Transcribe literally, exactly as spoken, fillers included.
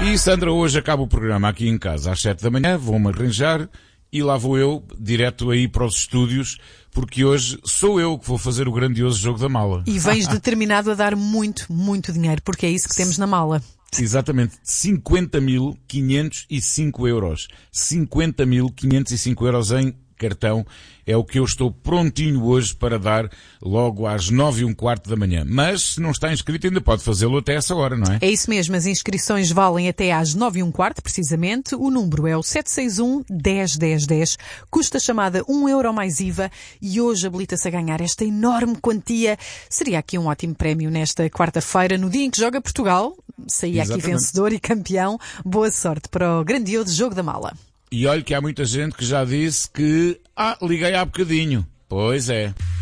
E Sandra, hoje acaba o programa aqui em casa às sete da manhã, vou-me arranjar e lá vou eu, direto aí para os estúdios, porque hoje sou eu que vou fazer o grandioso jogo da mala. E vens determinado a dar muito, muito dinheiro, porque é isso que temos na mala. Exatamente, cinquenta mil quinhentos e cinco euros. cinquenta mil quinhentos e cinco euros em cartão é o que eu estou prontinho hoje para dar logo às nove e um quarto da manhã. Mas se não está inscrito ainda pode fazê-lo até essa hora, não é? É isso mesmo, as inscrições valem até às nove e um quarto, precisamente. O número é o sete seis um, dez, dez, dez. Custa a chamada um euro mais I V A e hoje habilita-se a ganhar esta enorme quantia. Seria aqui um ótimo prémio nesta quarta-feira, no dia em que joga Portugal. Saía aqui vencedor e campeão. Boa sorte para o grandioso jogo da mala. E olha que há muita gente que já disse que, ah, liguei há bocadinho. Pois é.